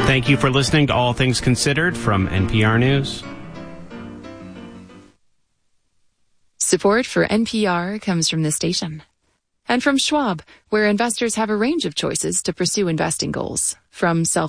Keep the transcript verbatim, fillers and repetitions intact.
Thank you for listening to All Things Considered from N P R News. Support for N P R comes from this station. And from Schwab, where investors have a range of choices to pursue investing goals, from self